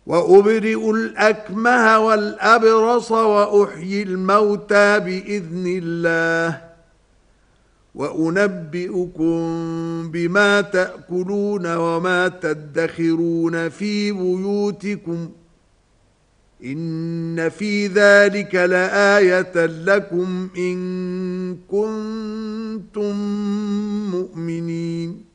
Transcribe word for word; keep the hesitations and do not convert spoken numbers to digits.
وأبرئ الأكمه والأبرص وأحيي الموتى بإذن الله وأنبئكم بما تأكلون وما تدخرون في بيوتكم إن في ذلك لآية لكم إن كنتم مؤمنين